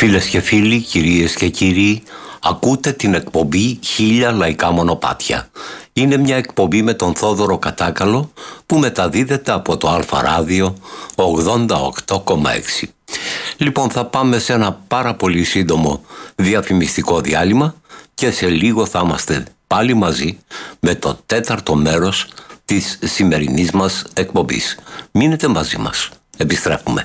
Φίλες και φίλοι, κυρίες και κύριοι, ακούτε την εκπομπή 1000 λαϊκά μονοπάτια. Είναι μια εκπομπή με τον Θόδωρο Κατάκαλο που μεταδίδεται από το Αλφα Ράδιο 88,6. Λοιπόν, θα πάμε σε ένα πάρα πολύ σύντομο διαφημιστικό διάλειμμα και σε λίγο θα είμαστε πάλι μαζί με το τέταρτο μέρος της σημερινής μας εκπομπής. Μείνετε μαζί μας. Επιστρέφουμε.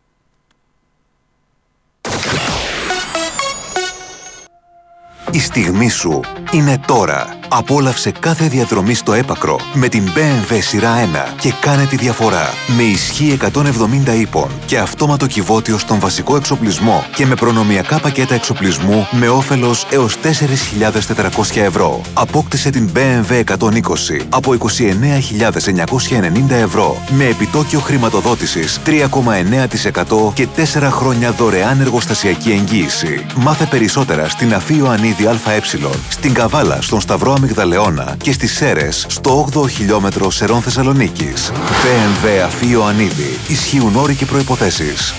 Η στιγμή σου είναι τώρα. Απόλαυσε κάθε διαδρομή στο έπακρο με την BMW σειρά 1 και κάνε τη διαφορά. Με ισχύ 170 ύπων και αυτόματο κυβότιο στον βασικό εξοπλισμό και με προνομιακά πακέτα εξοπλισμού με όφελος έως 4.400 ευρώ. Απόκτησε την BMW 120 από 29.990 ευρώ με επιτόκιο χρηματοδότησης 3,9% και 4 χρόνια δωρεάν εργοστασιακή εγγύηση. Μάθε περισσότερα στην Αφείο Ανίδη ΑΕ, στην Καβάλα, στον Σταυρό Αμυγδαλεώνα και στις Σέρρες, στο 8ο χιλιόμετρο Σερών Θεσσαλονίκης. BMW Αφείο Ανίδη. Ισχύουν όροι και προϋποθέσεις.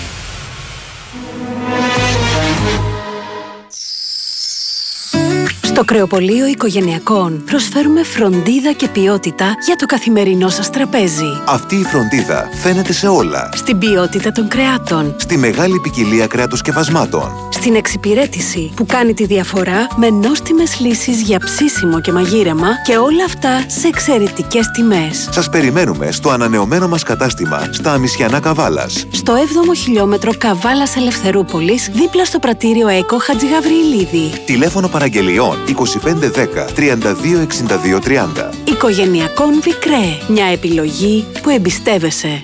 Στο Κρεοπωλείο Οικογενειακών προσφέρουμε φροντίδα και ποιότητα για το καθημερινό σας τραπέζι. Αυτή η φροντίδα φαίνεται σε όλα. Στην ποιότητα των κρεάτων. Στη μεγάλη ποικιλία κρεατοσκευασμάτων. Στην εξυπηρέτηση που κάνει τη διαφορά με νόστιμες λύσεις για ψήσιμο και μαγείρεμα και όλα αυτά σε εξαιρετικές τιμές. Σας περιμένουμε στο ανανεωμένο μας κατάστημα στα Αμισιανά Καβάλας. Στο 7ο χιλιόμετρο Καβάλας Ελευθερούπολης, δίπλα στο πρατήριο ΕΚΟ Χατζηγαβριηλίδη. Τηλέφωνο παραγγελιών 2510 32 62 30. Οικογενειακών Βικρέ. Μια επιλογή που εμπιστεύεσαι.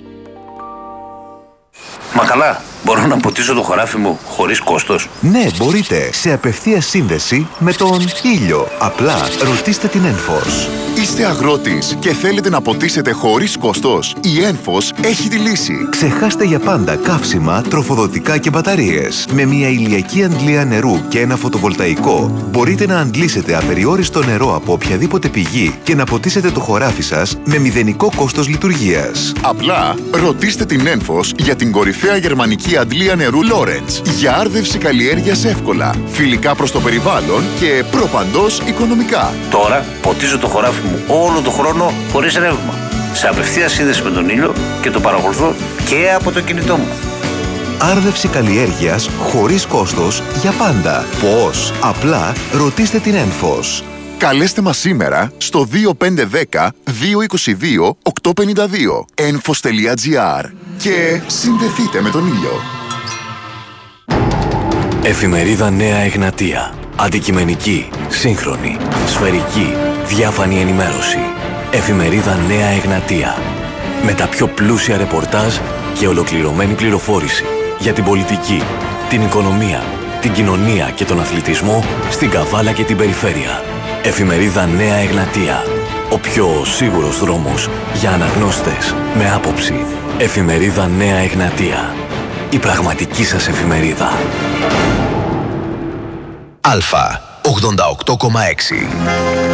Μα καλά, μπορώ να ποτίσω το χωράφι μου χωρίς κόστος? Ναι, μπορείτε. Σε απευθείας σύνδεση με τον ήλιο. Απλά ρωτήστε την Enphos. Είστε αγρότης και θέλετε να ποτίσετε χωρίς κόστος? Η Enphos έχει τη λύση. Ξεχάστε για πάντα καύσιμα, τροφοδοτικά και μπαταρίες. Με μια ηλιακή αντλία νερού και ένα φωτοβολταϊκό μπορείτε να αντλήσετε απεριόριστο νερό από οποιαδήποτε πηγή και να ποτίσετε το χωράφι σας με μηδενικό κόστος λειτουργίας. Απλά ρωτήστε την Enphos για την κορυφαία γερμανική αντλία νερού Lawrence για άρδευση καλλιέργειας εύκολα, φιλικά προς το περιβάλλον και προπαντός οικονομικά. Τώρα ποτίζω το χωράφι μου όλο τον χρόνο χωρίς ρεύμα. Σε απευθείας σύνδεση με τον ήλιο και το παρακολουθώ και από το κινητό μου. Άρδευση καλλιέργειας χωρίς κόστος για πάντα. Πώς? Απλά ρωτήστε την Enphos. Καλέστε μας σήμερα στο 2510 222 852 enfos.gr και συνδεθείτε με τον ήλιο. Εφημερίδα Νέα Εγνατία. Αντικειμενική, σύγχρονη, σφαιρική, διάφανη ενημέρωση. Εφημερίδα Νέα Εγνατία. Με τα πιο πλούσια ρεπορτάζ και ολοκληρωμένη πληροφόρηση για την πολιτική, την οικονομία, την κοινωνία και τον αθλητισμό στην Καβάλα και την περιφέρεια. Εφημερίδα Νέα Εγνατία. Ο πιο σίγουρος δρόμος για αναγνώστες με άποψη. Εφημερίδα Νέα Εγνατία. Η πραγματική σας εφημερίδα. Αλφα 88,6.